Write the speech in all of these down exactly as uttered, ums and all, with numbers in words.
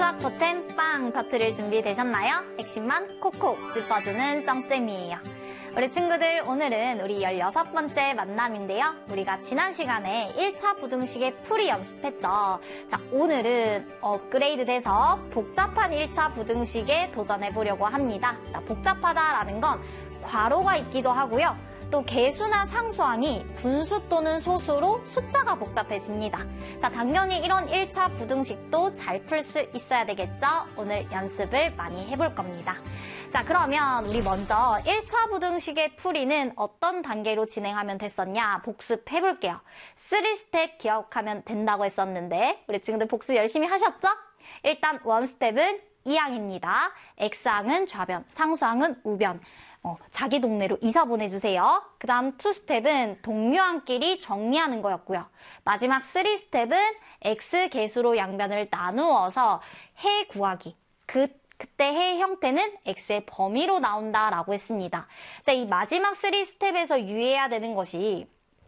수학 토템 빵 터트릴 준비 되셨나요? 핵심만 콕콕 짚어주는 쩡쌤이에요. 우리 친구들, 오늘은 우리 열여섯 번째 만남인데요. 우리가 지난 시간에 일 차 부등식의 풀이 연습했죠. 자, 오늘은 업그레이드 돼서 복잡한 일 차 부등식에 도전해보려고 합니다. 자, 복잡하다라는 건 괄호가 있기도 하고요. 또 개수나 상수항이 분수 또는 소수로 숫자가 복잡해집니다. 자, 당연히 이런 일 차 부등식도 잘 풀 수 있어야 되겠죠? 오늘 연습을 많이 해볼 겁니다. 자, 그러면 우리 먼저 일 차 부등식의 풀이는 어떤 단계로 진행하면 됐었냐? 복습해볼게요. 삼 스텝 기억하면 된다고 했었는데 우리 친구들 복습 열심히 하셨죠? 일단 일 스텝은 이항입니다. X항은 좌변, 상수항은 우변. 어, 자기 동네로 이사 보내주세요. 그 다음 이 스텝은 동료항끼리 정리하는 거였고요. 마지막 삼 스텝은 X 개수로 양변을 나누어서 해 구하기. 그, 그때 해 형태는 X의 범위로 나온다라고 했습니다. 자, 이 마지막 삼 스텝에서 유의해야 되는 것이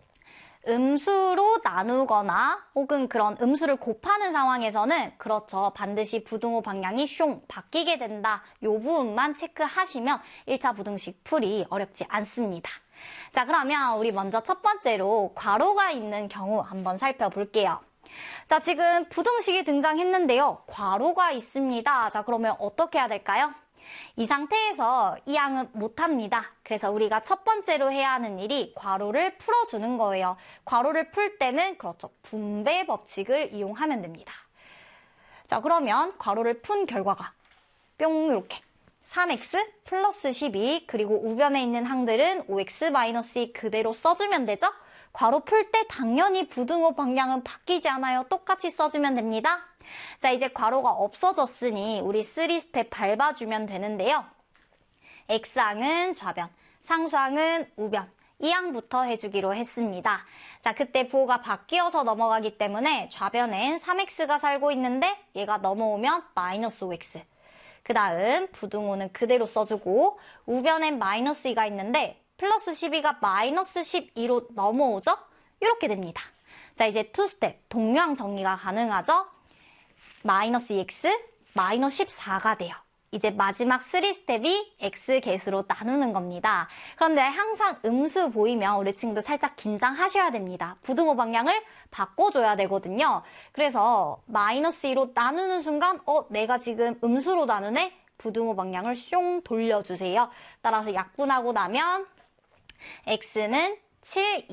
음수로 나누거나 혹은 그런 음수를 곱하는 상황에서는 그렇죠. 반드시 부등호 방향이 숑 바뀌게 된다. 이 부분만 체크하시면 일 차 부등식 풀이 어렵지 않습니다. 자, 그러면 우리 먼저 첫 번째로 괄호가 있는 경우 한번 살펴볼게요. 자, 지금 부등식이 등장했는데요. 괄호가 있습니다. 자, 그러면 어떻게 해야 될까요? 이 상태에서 이항은 못합니다. 그래서 우리가 첫 번째로 해야 하는 일이 괄호를 풀어주는 거예요. 괄호를 풀 때는 그렇죠. 분배 법칙을 이용하면 됩니다. 자, 그러면 괄호를 푼 결과가 뿅 이렇게 삼 엑스 플러스 십이 그리고 우변에 있는 항들은 오 엑스 마이너스 이 그대로 써주면 되죠? 괄호 풀 때 당연히 부등호 방향은 바뀌지 않아요. 똑같이 써주면 됩니다. 자, 이제 괄호가 없어졌으니 우리 삼 스텝 밟아주면 되는데요. X항은 좌변, 상수항은 우변, 이항부터 해주기로 했습니다. 자, 그때 부호가 바뀌어서 넘어가기 때문에 좌변엔 삼 엑스가 살고 있는데 얘가 넘어오면 마이너스 오 엑스. 그 다음 부등호는 그대로 써주고 우변엔 마이너스 이가 있는데 플러스 십이가 마이너스 십이로 넘어오죠? 이렇게 됩니다. 자, 이제 이 스텝 동류항 정리가 가능하죠? 마이너스 이 엑스, 마이너스 십사가 돼요. 이제 마지막 삼 스텝이 X 개수로 나누는 겁니다. 그런데 항상 음수 보이면 우리 친구도 살짝 긴장하셔야 됩니다. 부등호 방향을 바꿔줘야 되거든요. 그래서 마이너스 이로 나누는 순간 어, 내가 지금 음수로 나누네? 부등호 방향을 숑 돌려주세요. 따라서 약분하고 나면 X는 칠,